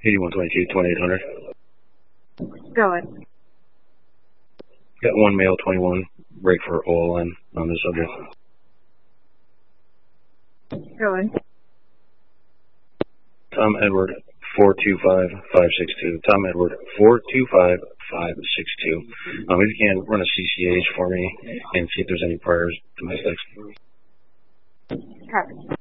8122, 2800. Going. Got one male, 21, break for oil line on the subject. Going. Tom Edward, 425562. Tom Edward, 425562. If you can, run a CCH for me and see if there's any priors domestics. Copy.